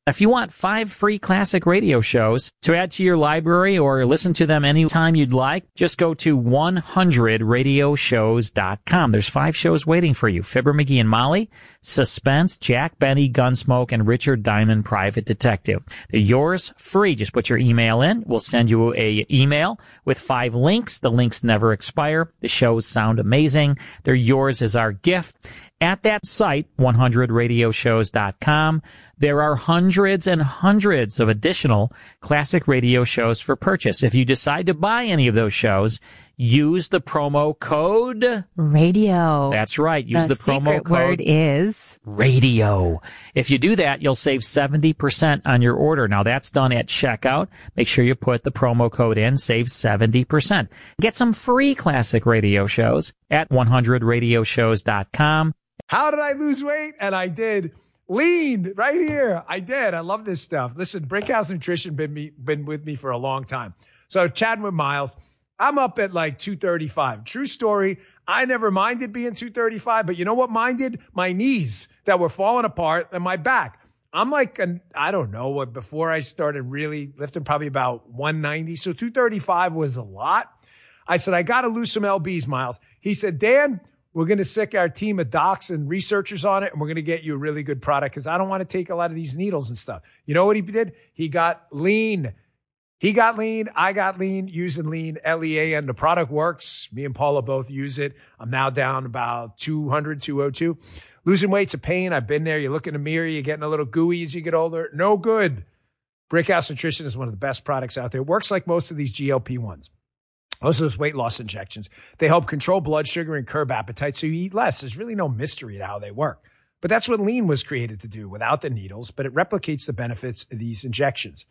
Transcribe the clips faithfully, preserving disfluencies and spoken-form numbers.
If you want five free classic radio shows to add to your library or listen to them anytime you'd like, just go to one hundred radio shows dot com. There's five shows waiting for you. Fibber, McGee, and Molly, Suspense, Jack Benny, Gunsmoke, and Richard Diamond, Private Detective. They're yours free. Just put your email in. We'll send you a email with five links. The links never expire. The shows sound amazing. They're yours as our gift. At that site, one hundred radio shows dot com, there are hundreds and hundreds of additional classic radio shows for purchase. If you decide to buy any of those shows, use the promo code radio. That's right. Use the, the promo secret code word is radio. If you do that, you'll save seventy percent on your order. Now that's done at checkout. Make sure you put the promo code in, save seventy percent. Get some free classic radio shows at one hundred radio shows dot com. How did I lose weight? And I did. Lean right here. I did. I love this stuff. Listen, Brickhouse Nutrition been me, been with me for a long time. So chatting with Miles, I'm up at like two thirty-five. True story. I never minded being two thirty-five, but you know what minded? My knees that were falling apart and my back. I'm like, an, I don't know what, before I started really lifting, probably about one ninety. So two thirty-five was a lot. I said, I got to lose some L Bs, Miles. He said, Dan, we're going to sick our team of docs and researchers on it, and we're going to get you a really good product because I don't want to take a lot of these needles and stuff. You know what he did? He got lean. He got lean. I got lean using lean, L E A N. The product works. Me and Paula both use it. I'm now down about two hundred, two oh two. Losing weight's a pain. I've been there. You look in the mirror. You're getting a little gooey as you get older. No good. Brickhouse Nutrition is one of the best products out there. It works like most of these G L P ones. Most of those weight loss injections, they help control blood sugar and curb appetite so you eat less. There's really no mystery to how they work. But that's what lean was created to do without the needles, but it replicates the benefits of these injections.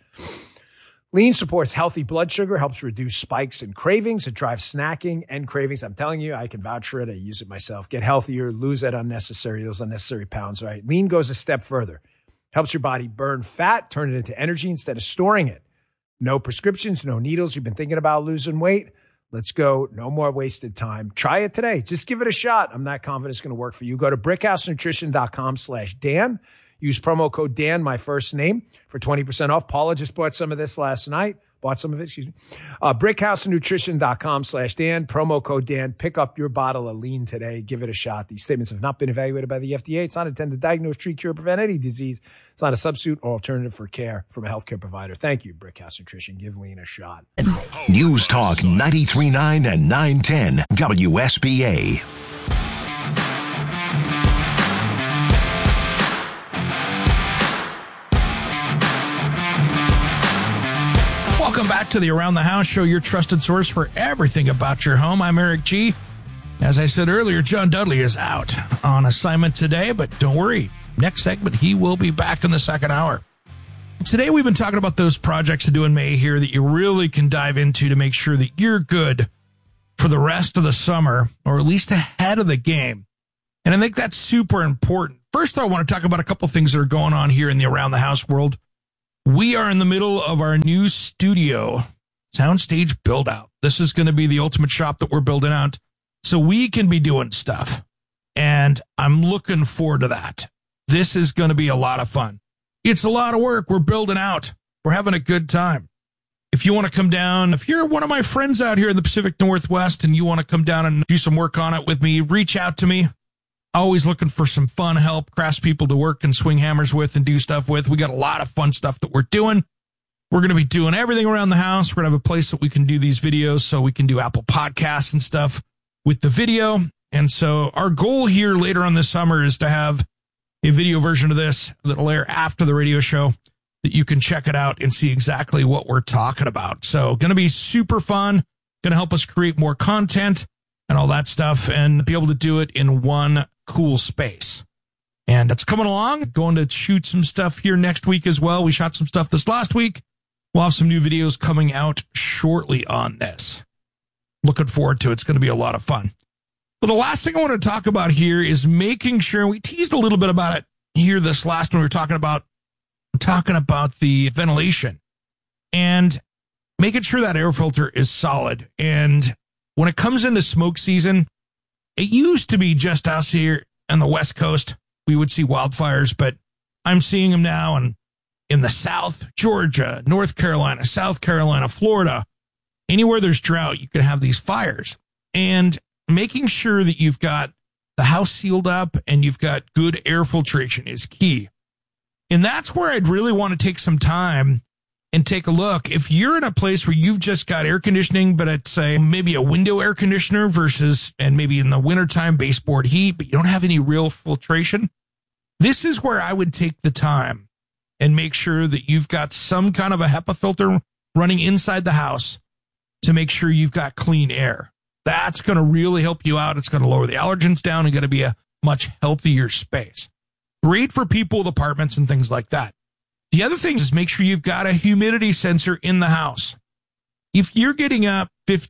Lean supports healthy blood sugar, helps reduce spikes and cravings. It drives snacking and cravings. I'm telling you, I can vouch for it. I use it myself. Get healthier, lose that unnecessary, those unnecessary pounds, right? Lean goes a step further. Helps your body burn fat, turn it into energy instead of storing it. No prescriptions, no needles. You've been thinking about losing weight? Let's go. No more wasted time. Try it today. Just give it a shot. I'm not confident it's going to work for you. Go to brickhouse nutrition dot com slash Dan. Use promo code Dan, my first name, for twenty percent off. Paula just bought some of this last night. Bought some of it, excuse me. Uh, brickhouse nutrition dot com slash Dan. Promo code Dan. Pick up your bottle of lean today. Give it a shot. These statements have not been evaluated by the F D A. It's not intended to diagnose, treat, cure, or prevent any disease. It's not a substitute or alternative for care from a healthcare provider. Thank you, Brickhouse Nutrition. Give lean a shot. News Talk ninety-three point nine and nine ten W S B A. Welcome back to the Around the House Show, your trusted source for everything about your home. I'm Eric G. As I said earlier, John Dudley is out on assignment today, but don't worry. Next segment, he will be back in the second hour. Today, we've been talking about those projects to do in May here that you really can dive into to make sure that you're good for the rest of the summer, or at least ahead of the game. And I think that's super important. First, I want to talk about a couple things that are going on here in the Around the House world. We are in the middle of our new studio soundstage build out. This is going to be the ultimate shop that we're building out so we can be doing stuff. And I'm looking forward to that. This is going to be a lot of fun. It's a lot of work. We're building out. We're having a good time. If you want to come down, if you're one of my friends out here in the Pacific Northwest and you want to come down and do some work on it with me, reach out to me. Always looking for some fun help, craftspeople to work and swing hammers with and do stuff with. We got a lot of fun stuff that we're doing. We're going to be doing everything around the house. We're going to have a place that we can do these videos so we can do Apple Podcasts and stuff with the video. And so our goal here later on this summer is to have a video version of this that'll air after the radio show that you can check it out and see exactly what we're talking about. So going to be super fun, going to help us create more content and all that stuff and be able to do it in one cool space. And it's coming along. Going to shoot some stuff here next week as well. We shot some stuff this last week. We'll have some new videos coming out shortly on this. Looking forward to it. It's going to be a lot of fun. But the last thing I want to talk about here is making sure, we teased a little bit about it here this last one. We were talking about, talking about the ventilation and making sure that air filter is solid. And when it comes into smoke season, it used to be just us here on the West Coast. We would see wildfires, but I'm seeing them now, and in the South, Georgia, North Carolina, South Carolina, Florida, anywhere there's drought, you can have these fires. And making sure that you've got the house sealed up and you've got good air filtration is key. And that's where I'd really want to take some time and take a look. If you're in a place where you've just got air conditioning, but it's a, maybe a window air conditioner versus, and maybe in the wintertime, baseboard heat, but you don't have any real filtration, this is where I would take the time and make sure that you've got some kind of a HEPA filter running inside the house to make sure you've got clean air. That's going to really help you out. It's going to lower the allergens down and going to be a much healthier space. Great for people with apartments and things like that. The other thing is make sure you've got a humidity sensor in the house. If you're getting up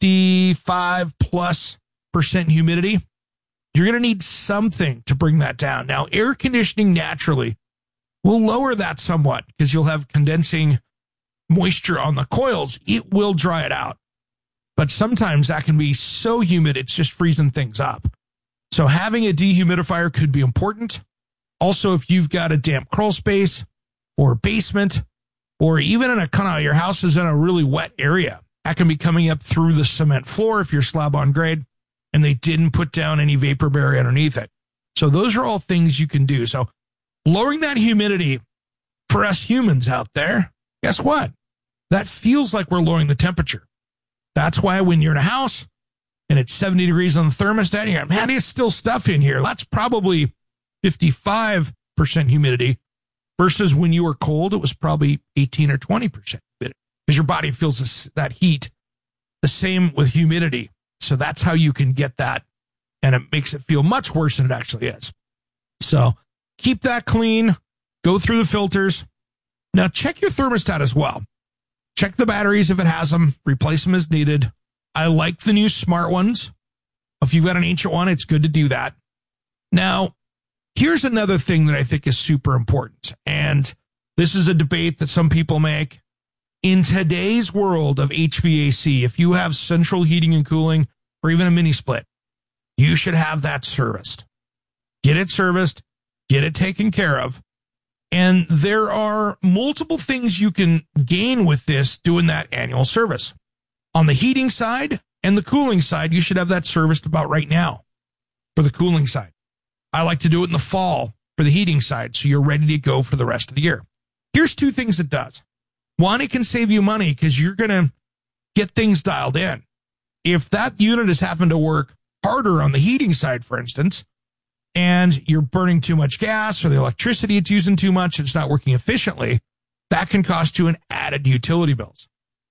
fifty-five plus percent humidity, you're going to need something to bring that down. Now, air conditioning naturally will lower that somewhat because you'll have condensing moisture on the coils. It will dry it out. But sometimes that can be so humid, it's just freezing things up. So having a dehumidifier could be important. Also, if you've got a damp crawl space or basement, or even in a kind of your house is in a really wet area, that can be coming up through the cement floor if you're slab on grade and they didn't put down any vapor barrier underneath it. So those are all things you can do. So lowering that humidity for us humans out there, guess what? That feels like we're lowering the temperature. That's why when you're in a house and it's seventy degrees on the thermostat, you're like, man, there's still stuff in here. That's probably fifty-five percent humidity versus when you were cold, it was probably eighteen or twenty percent humidity because your body feels this, that heat. The same with humidity. So that's how you can get that. And it makes it feel much worse than it actually is. So keep that clean. Go through the filters. Now check your thermostat as well. Check the batteries if it has them. Replace them as needed. I like the new smart ones. If you've got an ancient one, it's good to do that. Now, here's another thing that I think is super important. And this is a debate that some people make. In today's world of H V A C, if you have central heating and cooling or even a mini split, you should have that serviced. Get it serviced. Get it taken care of. And there are multiple things you can gain with this doing that annual service. On the heating side and the cooling side, you should have that serviced about right now for the cooling side. I like to do it in the fall for the heating side, so you're ready to go for the rest of the year. Here's two things it does. One, it can save you money because you're going to get things dialed in. If that unit is having to work harder on the heating side, for instance, and you're burning too much gas or the electricity it's using too much, it's not working efficiently, that can cost you an added utility bills.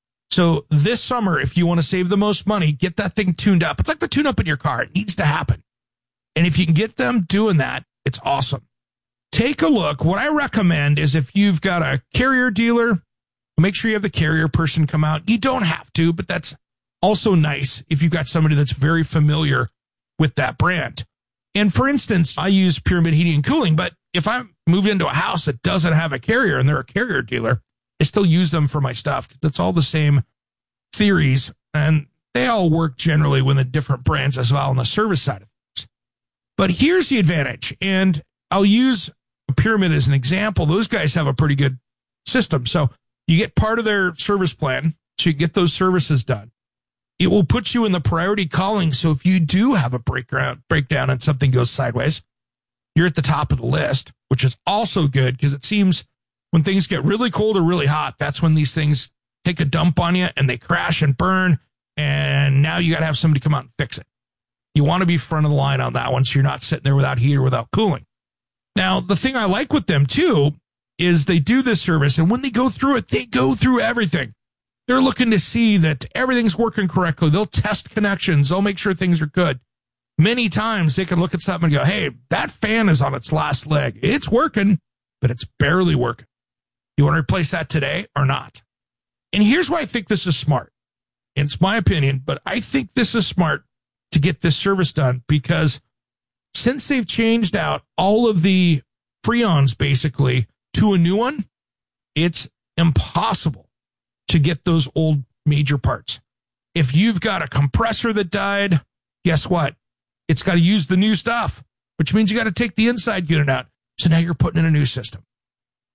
So this summer, if you want to save the most money, get that thing tuned up. It's like the tune up in your car. It needs to happen. And if you can get them doing that, it's awesome. Take a look. What I recommend is if you've got a Carrier dealer, make sure you have the Carrier person come out. You don't have to, but that's also nice if you've got somebody that's very familiar with that brand. And for instance, I use Pyramid Heating and Cooling, but if I'm moved into a house that doesn't have a Carrier and they're a Carrier dealer, I still use them for my stuff. That's all the same theories, and they all work generally with the different brands as well on the service side of things. But here's the advantage, and I'll use Pyramid as an example. Those guys have a pretty good system. So you get part of their service plan, so you get those services done. It will put you in the priority calling. So if you do have a breakdown, breakdown and something goes sideways, you're at the top of the list, which is also good because it seems when things get really cold or really hot, that's when these things take a dump on you and they crash and burn. And now you got to have somebody come out and fix it. You want to be front of the line on that one so you're not sitting there without heat or without cooling. Now, the thing I like with them, too, is they do this service. And when they go through it, they go through everything. They're looking to see that everything's working correctly. They'll test connections. They'll make sure things are good. Many times they can look at something and go, hey, that fan is on its last leg. It's working, but it's barely working. You want to replace that today or not? And here's why I think this is smart. And it's my opinion, but I think this is smart to get this service done because since they've changed out all of the Freons basically to a new one, it's impossible to get those old major parts. If you've got a compressor that died, guess what? It's got to use the new stuff, which means you got to take the inside unit out. So now you're putting in a new system.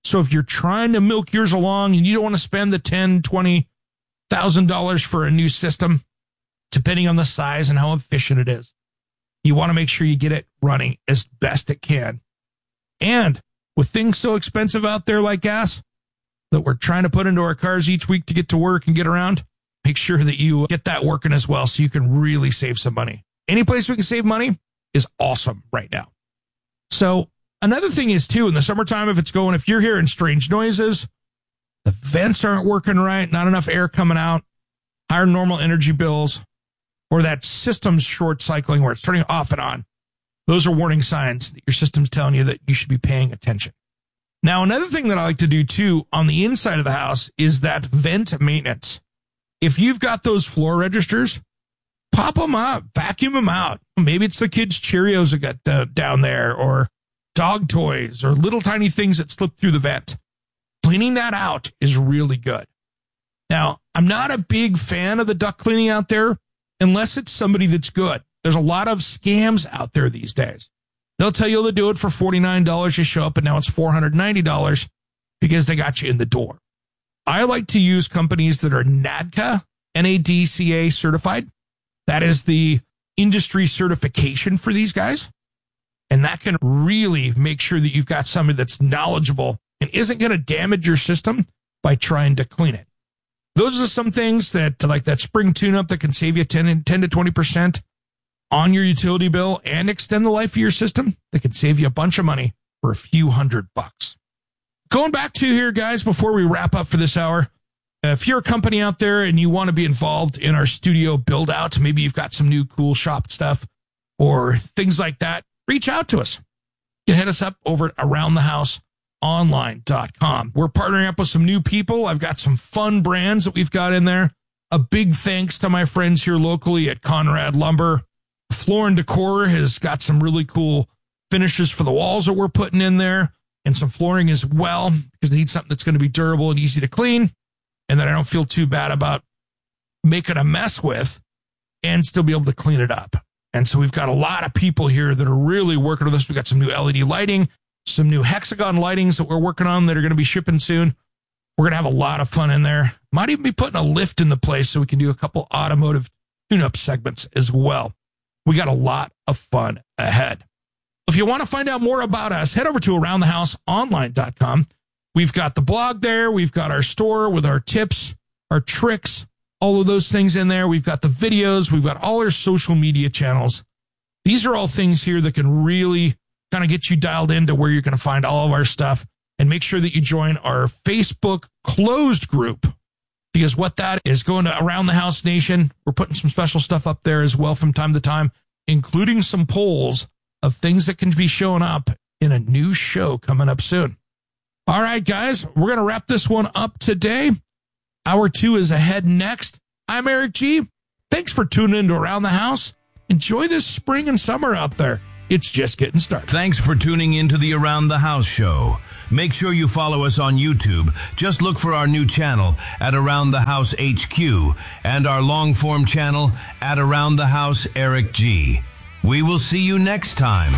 So if you're trying to milk yours along and you don't want to spend the ten, twenty thousand dollars for a new system, depending on the size and how efficient it is, you want to make sure you get it running as best it can. And with things so expensive out there like gas that we're trying to put into our cars each week to get to work and get around, make sure that you get that working as well so you can really save some money. Any place we can save money is awesome right now. So another thing is, too, in the summertime, if it's going, if you're hearing strange noises, the vents aren't working right, not enough air coming out, higher than normal energy bills, or that system's short cycling where it's turning off and on, those are warning signs that your system's telling you that you should be paying attention. Now, another thing that I like to do, too, on the inside of the house is that vent maintenance. If you've got those floor registers, pop them up, vacuum them out. Maybe it's the kids' Cheerios that got uh, down there, or dog toys, or little tiny things that slip through the vent. Cleaning that out is really good. Now, I'm not a big fan of the duct cleaning out there unless it's somebody that's good. There's a lot of scams out there these days. They'll tell you they'll do it for forty-nine dollars. You show up and now it's four hundred ninety dollars because they got you in the door. I like to use companies that are NADCA, N A D C A certified. That is the industry certification for these guys. And that can really make sure that you've got somebody that's knowledgeable and isn't going to damage your system by trying to clean it. Those are some things that, like that spring tune-up, that can save you ten to twenty percent on your utility bill and extend the life of your system. That can save you a bunch of money for a few hundred bucks. Going back to here, guys, before we wrap up for this hour, if you're a company out there and you want to be involved in our studio build out, maybe you've got some new cool shop stuff or things like that, reach out to us. You can hit us up over at around the house online dot com. We're partnering up with some new people. I've got some fun brands that we've got in there. A big thanks to my friends here locally at Conrad Lumber. Floor and Decor has got some really cool finishes for the walls that we're putting in there, and some flooring as well, because they need something that's going to be durable and easy to clean, and that I don't feel too bad about making a mess with, and still be able to clean it up. And so we've got a lot of people here that are really working with us. We've got some new L E D lighting, some new hexagon lightings that we're working on that are going to be shipping soon. We're going to have a lot of fun in there. Might even be putting a lift in the place so we can do a couple automotive tune-up segments as well. We got a lot of fun ahead. If you want to find out more about us, head over to around the house online dot com. We've got the blog there. We've got our store with our tips, our tricks, all of those things in there. We've got the videos. We've got all our social media channels. These are all things here that can really kind of get you dialed into where you're going to find all of our stuff, and make sure that you join our Facebook closed group, because what that is, going to Around the House Nation, we're putting some special stuff up there as well from time to time, including some polls of things that can be showing up in a new show coming up soon. All right, guys, we're going to wrap this one up today. Hour two is ahead next. I'm Eric G. Thanks for tuning in to Around the House. Enjoy this spring and summer out there. It's just getting started. Thanks for tuning in to the Around the House show. Make sure you follow us on YouTube. Just look for our new channel at Around the House H Q and our long-form channel at Around the House Eric G. We will see you next time.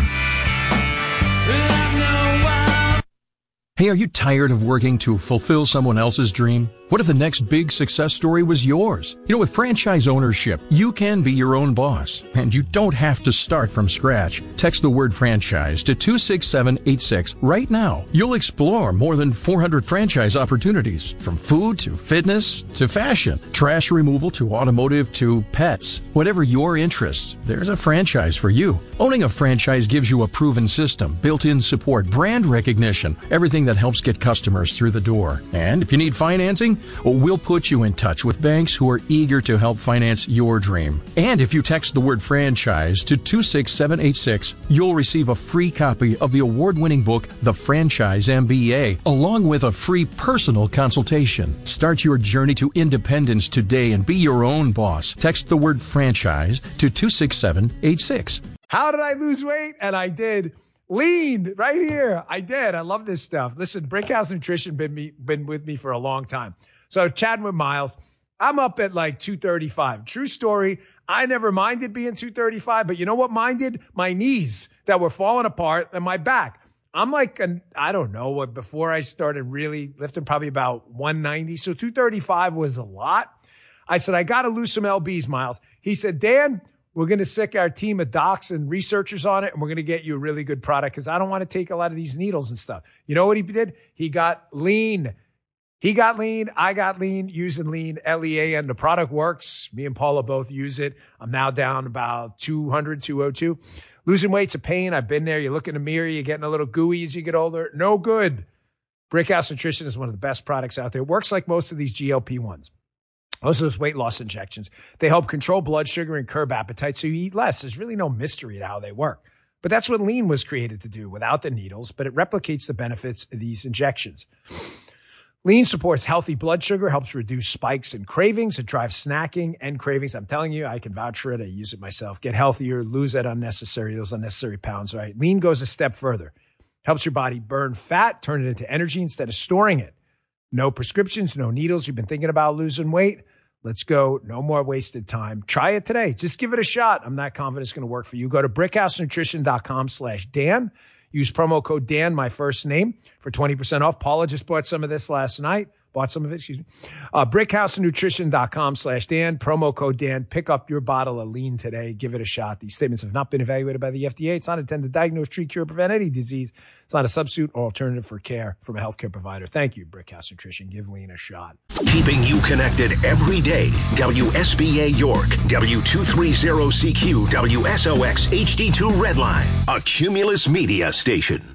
Hey, are you tired of working to fulfill someone else's dream? What if the next big success story was yours? You know, with franchise ownership, you can be your own boss, and you don't have to start from scratch. Text the word franchise to two six seven eight six right now. You'll explore more than four hundred franchise opportunities, from food to fitness to fashion, trash removal to automotive to pets. Whatever your interests, there's a franchise for you. Owning a franchise gives you a proven system, built-in support, brand recognition, everything that helps get customers through the door. And if you need financing, well, we'll put you in touch with banks who are eager to help finance your dream. And if you text the word franchise to two six seven eight six, you'll receive a free copy of the award-winning book, The Franchise M B A, along with a free personal consultation. Start your journey to independence today and be your own boss. Text the word franchise to two six seven eight six. How did I lose weight? And I did. Lean right here. I did. I love this stuff. Listen, Brickhouse Nutrition been me, been with me for a long time. So chatting with Miles, I'm up at like two thirty-five. True story. I never minded being two thirty-five, but you know what minded? My knees that were falling apart and my back. I'm like, an, I don't know what, before I started really lifting, probably about one ninety. So two thirty-five was a lot. I said, I got to lose some L Bs, Miles. He said, Dan, we're going to sick our team of docs and researchers on it, and we're going to get you a really good product because I don't want to take a lot of these needles and stuff. You know what he did? He got lean. He got lean. I got lean using lean, L E A N. The product works. Me and Paula both use it. I'm now down about two hundred, two oh two. Losing weight's a pain. I've been there. You look in the mirror, you're getting a little gooey as you get older. No good. Brickhouse Nutrition is one of the best products out there. It works like most of these G L P ones. Most of those weight loss injections. They help control blood sugar and curb appetite so you eat less. There's really no mystery to how they work. But that's what lean was created to do without the needles, but it replicates the benefits of these injections. Lean supports healthy blood sugar, helps reduce spikes and cravings. It drives snacking and cravings. I'm telling you, I can vouch for it. I use it myself. Get healthier, lose that unnecessary, those unnecessary pounds, right? Lean goes a step further. Helps your body burn fat, turn it into energy instead of storing it. No prescriptions, no needles. You've been thinking about losing weight? Let's go. No more wasted time. Try it today. Just give it a shot. I'm not confident it's going to work for you. Go to brickhousenutrition.com slash Dan. Use promo code Dan, my first name, for twenty percent off. Paula just bought some of this last night. Bought some of it, excuse me. Uh, brickhousenutrition.com slash Dan. Promo code Dan. Pick up your bottle of lean today. Give it a shot. These statements have not been evaluated by the F D A. It's not intended to diagnose, treat, cure, prevent any disease. It's not a substitute or alternative for care from a healthcare provider. Thank you, Brickhouse Nutrition. Give lean a shot. Keeping you connected every day. W S B A York, W two thirty C Q, W S O X H D two Redline, a Cumulus Media station.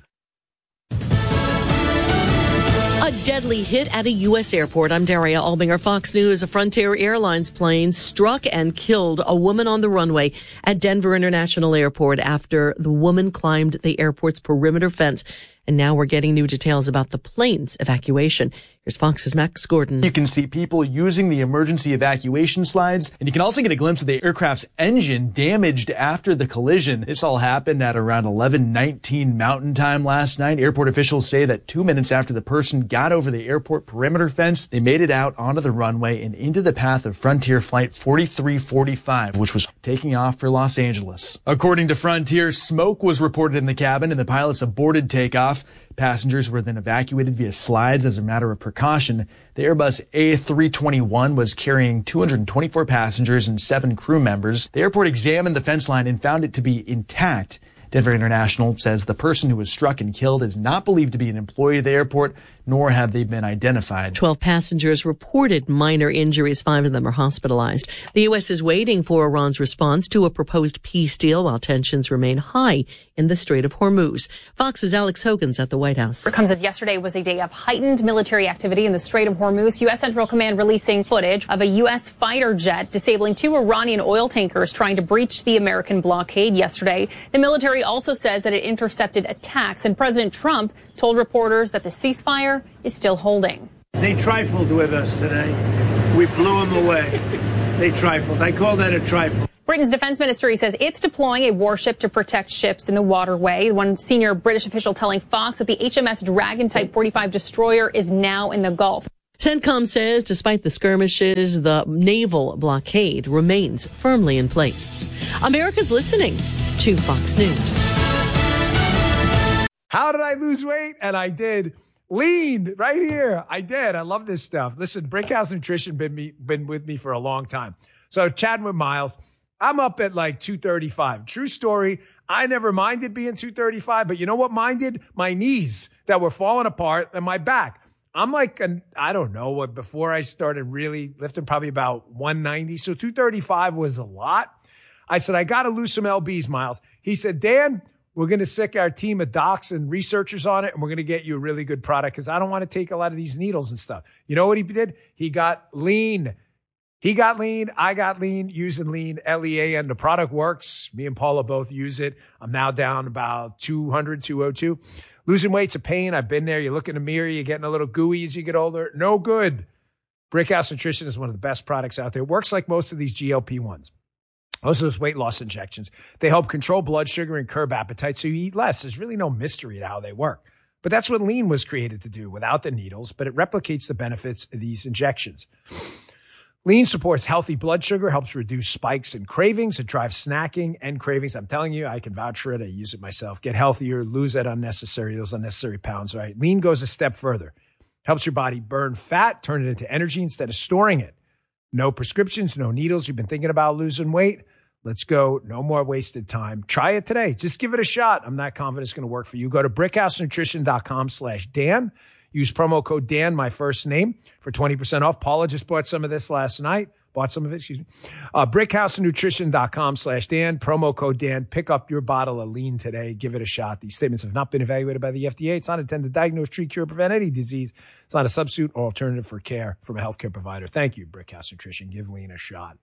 A deadly hit at a U S airport. I'm Daria Albinger, Fox News. A Frontier Airlines plane struck and killed a woman on the runway at Denver International Airport after the woman climbed the airport's perimeter fence. And now we're getting new details about the plane's evacuation. Here's Fox's Max Gordon. You can see people using the emergency evacuation slides, and you can also get a glimpse of the aircraft's engine damaged after the collision. This all happened at around eleven nineteen Mountain Time last night. Airport officials say that two minutes after the person got over the airport perimeter fence, they made it out onto the runway and into the path of Frontier Flight forty-three forty-five, which was taking off for Los Angeles. According to Frontier, smoke was reported in the cabin and the pilots aborted takeoff. Passengers were then evacuated via slides as a matter of precaution. The Airbus A three twenty-one was carrying two hundred twenty-four passengers and seven crew members. The airport examined the fence line and found it to be intact. Denver International says the person who was struck and killed is not believed to be an employee of the airport, nor have they been identified. Twelve passengers reported minor injuries. Five of them are hospitalized. The U S is waiting for Iran's response to a proposed peace deal while tensions remain high in the Strait of Hormuz. Fox's Alex Hogan's at the White House. It comes as yesterday was a day of heightened military activity in the Strait of Hormuz. U S Central Command releasing footage of a U S fighter jet disabling two Iranian oil tankers trying to breach the American blockade yesterday. The military also says that it intercepted attacks, and President Trump told reporters that the ceasefire is still holding. They trifled with us today. We blew them away. They trifled. I call that a trifle. Britain's defense ministry says it's deploying a warship to protect ships in the waterway. One senior British official telling Fox that the H M S Dragon Type forty-five destroyer is now in the Gulf. CENTCOM says despite the skirmishes, the naval blockade remains firmly in place. America's listening to Fox News. How did I lose weight? And I did. Lean right here. I did. I love this stuff. Listen, Brickhouse Nutrition been me, been with me for a long time. So chatting with Miles, I'm up at like two thirty-five. True story. I never minded being two thirty-five, but you know what minded? My knees that were falling apart and my back. I'm like, an, I don't know what, before I started really lifting, probably about one ninety. So two thirty-five was a lot. I said, I got to lose some L Bs, Miles. He said, Dan, we're going to sick our team of docs and researchers on it, and we're going to get you a really good product because I don't want to take a lot of these needles and stuff. You know what he did? He got lean. He got lean. I got lean using lean, L E A N. The product works. Me and Paula both use it. I'm now down about two hundred, two oh two. Losing weight's a pain. I've been there. You look in the mirror, you're getting a little gooey as you get older. No good. Brickhouse Nutrition is one of the best products out there. It works like most of these G L P ones. Most of those weight loss injections. They help control blood sugar and curb appetite so you eat less. There's really no mystery to how they work. But that's what lean was created to do without the needles, but it replicates the benefits of these injections. Lean supports healthy blood sugar, helps reduce spikes and cravings. It drives snacking and cravings. I'm telling you, I can vouch for it. I use it myself. Get healthier, lose that unnecessary, those unnecessary pounds, right? Lean goes a step further. Helps your body burn fat, turn it into energy instead of storing it. No prescriptions, no needles. You've been thinking about losing weight? Let's go. No more wasted time. Try it today. Just give it a shot. I'm not confident it's going to work for you. Go to brickhousenutrition.com slash Dan. Use promo code Dan, my first name, for twenty percent off. Paula just bought some of this last night. Bought some of it, excuse me. Uh, brickhousenutrition.com slash Dan. Promo code Dan. Pick up your bottle of Lean today. Give it a shot. These statements have not been evaluated by the F D A. It's not intended to diagnose, treat, cure, or prevent any disease. It's not a substitute or alternative for care from a healthcare provider. Thank you, Brickhouse Nutrition. Give Lean a shot.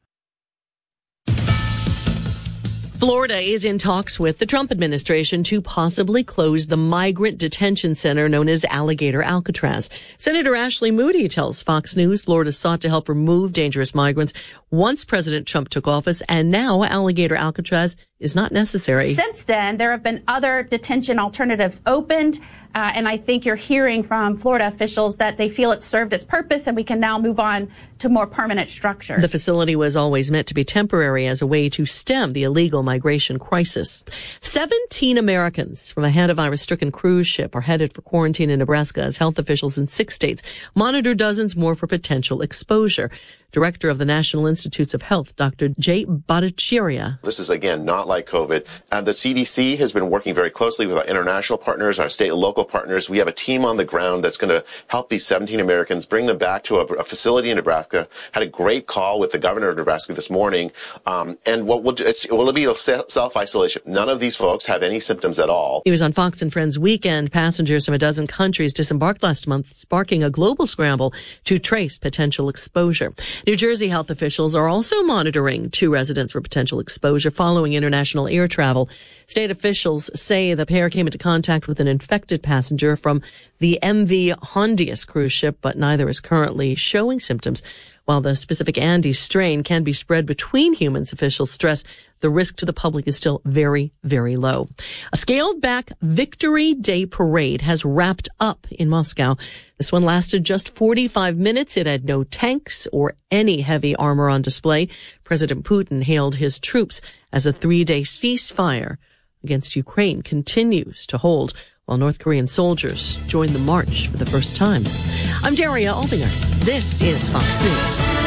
Florida is in talks with the Trump administration to possibly close the migrant detention center known as Alligator Alcatraz. Senator Ashley Moody tells Fox News Florida sought to help remove dangerous migrants once President Trump took office, and now Alligator Alcatraz is not necessary. Since then, there have been other detention alternatives opened, uh, and I think you're hearing from Florida officials that they feel it served its purpose and we can now move on to more permanent structure. The facility was always meant to be temporary as a way to stem the illegal migration crisis. seventeen Americans from a hantavirus-stricken cruise ship are headed for quarantine in Nebraska as health officials in six states monitor dozens more for potential exposure. Director of the National Institutes of Health, Doctor Jay Bhattacharya. This is, again, not like COVID. And the C D C has been working very closely with our international partners, our state and local partners. We have a team on the ground that's going to help these seventeen Americans, bring them back to a, a facility in Nebraska. Had a great call with the governor of Nebraska this morning. Um, and what we'll do, it's, it will be a self-isolation. None of these folks have any symptoms at all. He was on Fox and Friends Weekend. Passengers from a dozen countries disembarked last month, sparking a global scramble to trace potential exposure. New Jersey health officials are also monitoring two residents for potential exposure following international air travel. State officials say the pair came into contact with an infected passenger from the M V Hondius cruise ship, but neither is currently showing symptoms. While the specific Andes strain can be spread between humans, officials stress the risk to the public is still very, very low. A scaled-back Victory Day parade has wrapped up in Moscow. This one lasted just forty-five minutes. It had no tanks or any heavy armor on display. President Putin hailed his troops as a three-day ceasefire against Ukraine continues to hold, while North Korean soldiers joined the march for the first time. I'm Daria Albinger. This is Fox News.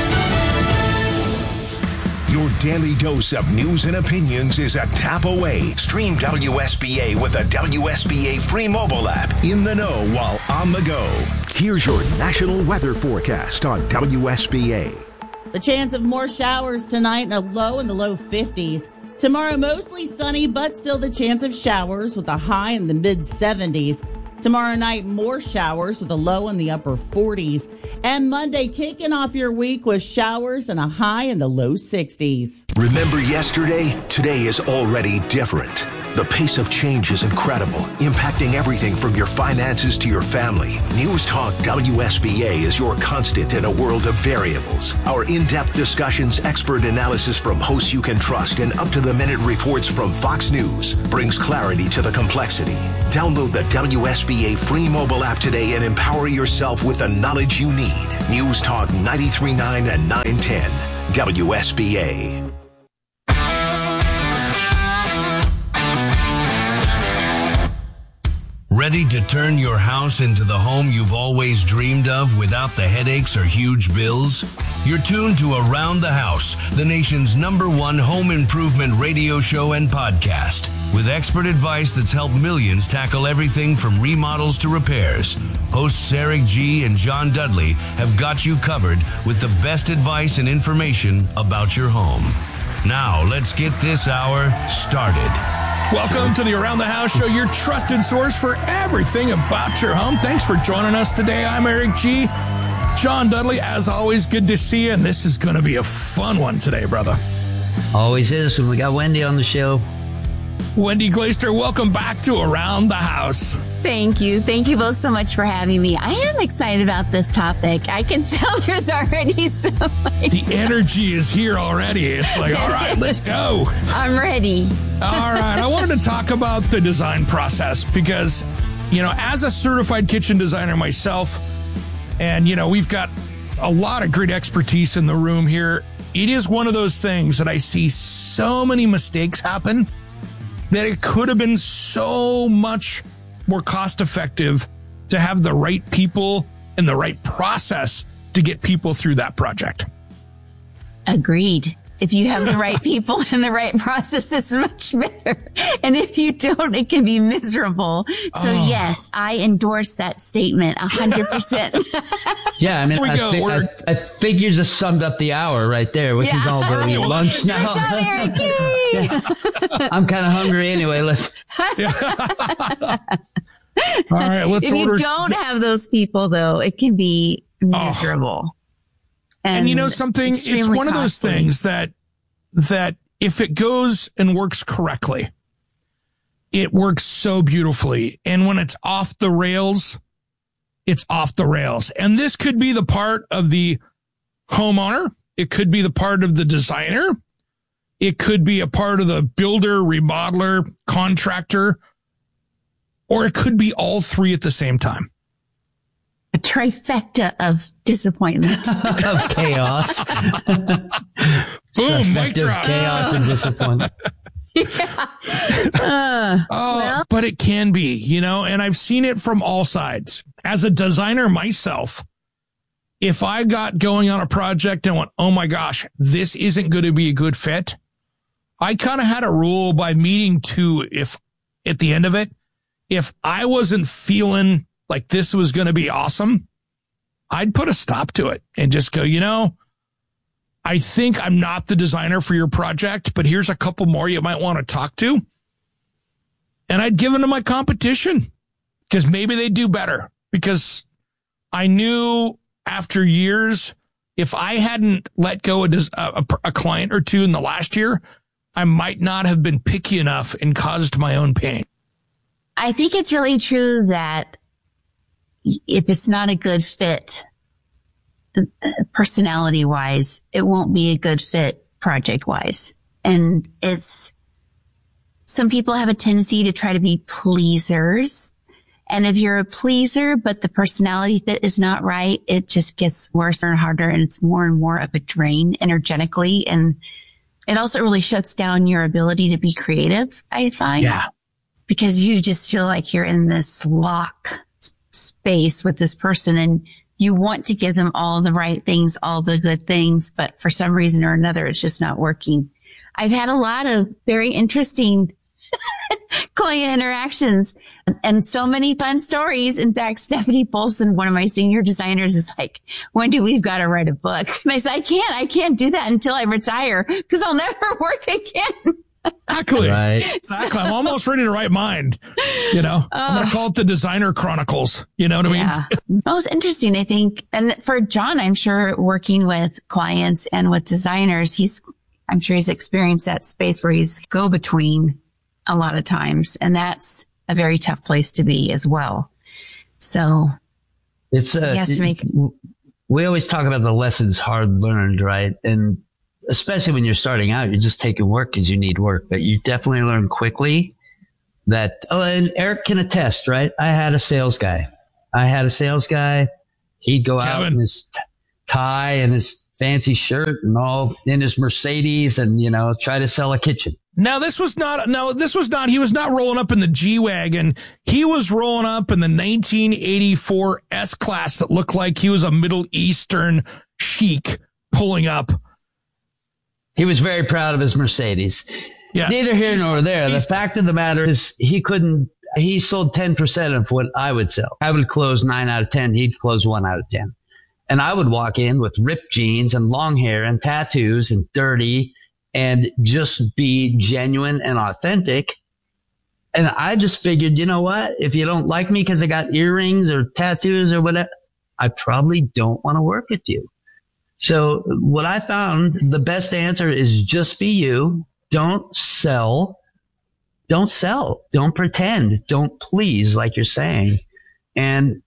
Your daily dose of news and opinions is a tap away. Stream W S B A with the W S B A free mobile app. In the know while on the go. Here's your national weather forecast on W S B A. The chance of more showers tonight and a low in the low fifties. Tomorrow, mostly sunny, but still the chance of showers with a high in the mid seventies. Tomorrow night, more showers with a low in the upper forties. And Monday, kicking off your week with showers and a high in the low sixties. Remember yesterday? Today is already different. The pace of change is incredible, impacting everything from your finances to your family. News Talk W S B A is your constant in a world of variables. Our in-depth discussions, expert analysis from hosts you can trust, and up-to-the-minute reports from Fox News brings clarity to the complexity. Download the W S B A free mobile app today and empower yourself with the knowledge you need. News Talk ninety-three point nine and nine ten. W S B A. Ready to turn your house into the home you've always dreamed of without the headaches or huge bills? You're tuned to Around the House, the nation's number one home improvement radio show and podcast, with expert advice that's helped millions tackle everything from remodels to repairs. Hosts Eric G. and John Dudley have got you covered with the best advice and information about your home. Now, let's get this hour started. Welcome to the Around the House Show, your trusted source for everything about your home. Thanks for joining us today. I'm Eric G. John Dudley, as always, good to see you. And this is going to be a fun one today, brother. Always is when we got Wendy on the show. Wendy Glaister, welcome back to Around the House. Thank you. Thank you both so much for having me. I am excited about this topic. I can tell there's already so much. The energy is here already. It's like, all right, let's go. I'm ready. All right. I wanted to talk about the design process because, you know, as a certified kitchen designer myself, and, you know, we've got a lot of great expertise in the room here. It is one of those things that I see so many mistakes happen that it could have been so much more cost effective to have the right people and the right process to get people through that project. Agreed. If you have the right people and the right process, it's much better. And if you don't, it can be miserable. So Oh. yes, I endorse that statement a hundred percent. Yeah, I mean, Here we I, go. thi- We're- I, I think you just summed up the hour right there. We Yeah. can all go eat lunch now. Good job, Eric. Yay! I'm kind of hungry anyway. Let's. All right, let's If you order. don't have those people, though, it can be miserable. And you know something? It's extremely one of those costly. things that, that if it goes and works correctly, it works so beautifully. And when it's off the rails, it's off the rails. And this could be the part of the homeowner. It could be the part of the designer. It could be a part of the builder, remodeler, contractor, or it could be all three at the same time. A trifecta of disappointment. Of chaos. Boom, mic Effective drop. chaos and disappointment. Uh, Oh, well, but it can be, you know, and I've seen it from all sides. As a designer myself, if I got going on a project and went, oh my gosh, this isn't going to be a good fit, I kind of had a rule by meeting two. If at the end of it, if I wasn't feeling like this was going to be awesome, I'd put a stop to it and just go, you know, I think I'm not the designer for your project, but here's a couple more you might want to talk to. And I'd give them to my competition because maybe they do better, because I knew after years, if I hadn't let go of a, a, a client or two in the last year, I might not have been picky enough and caused my own pain. I think it's really true that if it's not a good fit, personality wise, it won't be a good fit project wise. And it's, some people have a tendency to try to be pleasers. And if you're a pleaser, but the personality fit is not right, it just gets worse and harder, and it's more and more of a drain energetically. And it also really shuts down your ability to be creative, I find. Yeah. Because you just feel like you're in this lock space with this person, and you want to give them all the right things, all the good things, but for some reason or another, it's just not working. I've had a lot of very interesting client interactions and so many fun stories. In fact, Stephanie Polson, one of my senior designers, is like, Wendy, we've got to write a book. And I said, I can't, I can't do that until I retire because I'll never work again. Exactly. Right. Exactly. I'm almost ready to write mine. You know, I'm going to call it the Designer Chronicles. You know what I mean? Yeah. Well, it's interesting, I think. And for John, I'm sure working with clients and with designers, he's, I'm sure he's experienced that space where he's go between a lot of times. And that's a very tough place to be as well. So It's uh, he has to make, we always talk about the lessons hard learned, right? And especially when you're starting out, you're just taking work because you need work, but you definitely learn quickly that, oh, and Eric can attest, right? I had a sales guy. I had a sales guy. He'd go out Kevin. in his t- tie and his fancy shirt and all in his Mercedes and, you know, try to sell a kitchen. Now, this was not, no, this was not, he was not rolling up in the G-Wagon. He was rolling up in the nineteen eighty-four S-Class that looked like he was a Middle Eastern sheik pulling up. He was very proud of his Mercedes. Yes. Neither here nor there. The he's- fact of the matter is he couldn't, he sold ten percent of what I would sell. I would close nine out of ten. He'd close one out of ten. And I would walk in with ripped jeans and long hair and tattoos and dirty and just be genuine and authentic. And I just figured, you know what? If you don't like me because I got earrings or tattoos or whatever, I probably don't want to work with you. So what I found, the best answer is just be you. Don't sell. Don't sell. Don't pretend. Don't please, like you're saying. And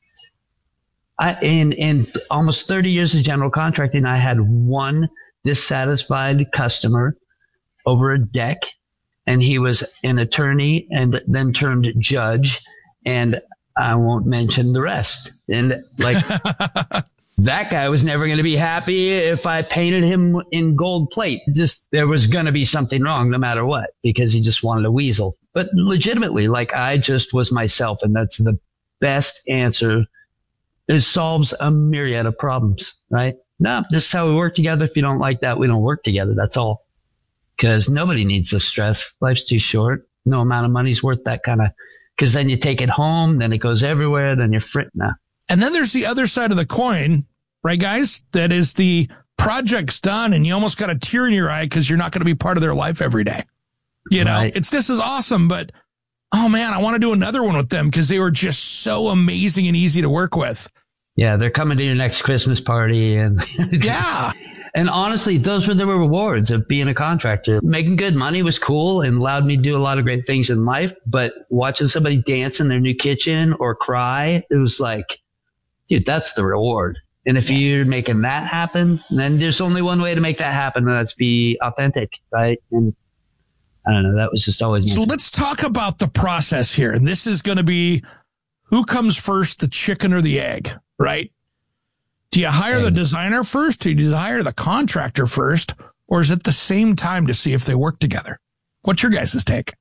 I, in, in almost thirty years of general contracting, I had one dissatisfied customer over a deck, and he was an attorney and then turned judge, and I won't mention the rest. And like that guy was never going to be happy if I painted him in gold plate. Just there was going to be something wrong no matter what, because he just wanted a weasel. But legitimately, like I just was myself, and that's the best answer. It solves a myriad of problems, right? No, this is how we work together. If you don't like that, we don't work together. That's all. Because nobody needs the stress. Life's too short. No amount of money's worth that kind of, because then you take it home, then it goes everywhere, then you're fritting nah. And then there's the other side of the coin, right, guys? That is the project's done and you almost got a tear in your eye because you're not going to be part of their life every day. You know, right. It's this is awesome, but oh man, I want to do another one with them because they were just so amazing and easy to work with. Yeah, they're coming to your next Christmas party. And yeah. And honestly, those were the rewards of being a contractor. Making good money was cool and allowed me to do a lot of great things in life. But watching somebody dance in their new kitchen or cry, it was like, dude, that's the reward. And if yes. you're making that happen, then there's only one way to make that happen, and that's be authentic, right? And I don't know, that was just always. So let's talk about the process here. And this is going to be who comes first, the chicken or the egg, right? Do you hire the designer first? Or do you hire the contractor first? Or is it the same time to see if they work together? What's your guys' take?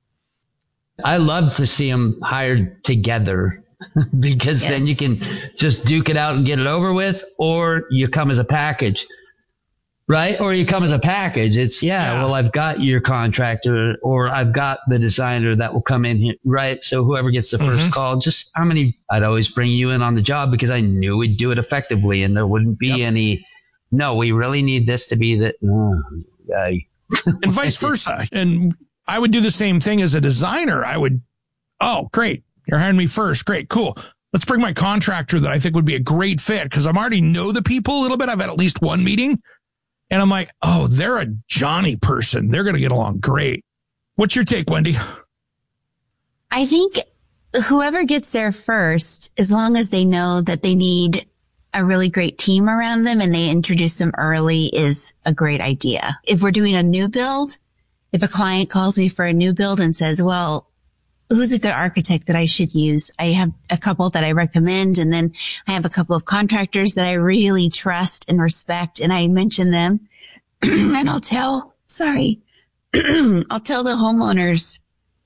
I love to see them hired together because yes. then you can just duke it out and get it over with, or you come as a package, right? Or you come as a package. It's, yeah, yeah. well, I've got your contractor or I've got the designer that will come in here, right? So whoever gets the first mm-hmm. call, just how many, I'd always bring you in on the job because I knew we'd do it effectively and there wouldn't be yep. any, no, we really need this to be that. Oh, I, and vice versa. And I would do the same thing as a designer. I would, oh, great. You're hiring me first. Great. Cool. Let's bring my contractor that I think would be a great fit because I already know the people a little bit. I've had at least one meeting and I'm like, oh, they're a Johnny person. They're going to get along great. What's your take, Wendy? I think whoever gets there first, as long as they know that they need a really great team around them and they introduce them early, is a great idea. If we're doing a new build, if a client calls me for a new build and says, well, who's a good architect that I should use? I have a couple that I recommend, and then I have a couple of contractors that I really trust and respect, and I mention them. And I'll tell, sorry, I'll tell the homeowners,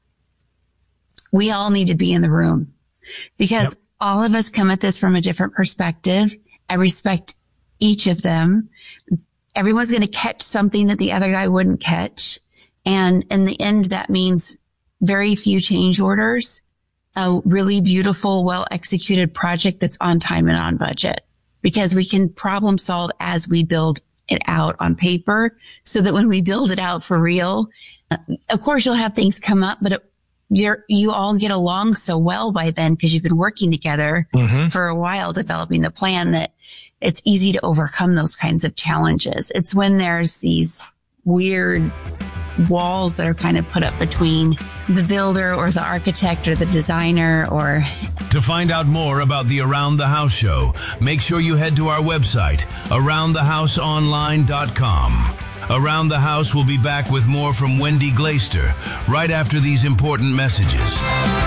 we all need to be in the room because yep. all of us come at this from a different perspective. I respect each of them. Everyone's going to catch something that the other guy wouldn't catch. And in the end, that means very few change orders, a really beautiful, well-executed project that's on time and on budget, because we can problem solve as we build it out on paper so that when we build it out for real, uh, of course, you'll have things come up, but it, you're, you all get along so well by then because you've been working together mm-hmm. for a while, developing the plan, that it's easy to overcome those kinds of challenges. It's when there's these weird walls that are kind of put up between the builder or the architect or the designer or... To find out more about the Around the House show, make sure you head to our website, around the house online dot com. Around the House will be back with more from Wendy Glaister right after these important messages.